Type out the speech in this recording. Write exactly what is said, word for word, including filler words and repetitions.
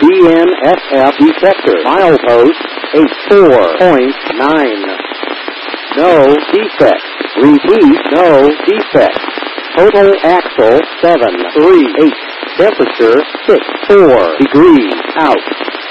D N S F detector. Milepost eighty-four point nine. No defects. Repeat, no defects. Total axle seven three eight. Temperature six four degrees out.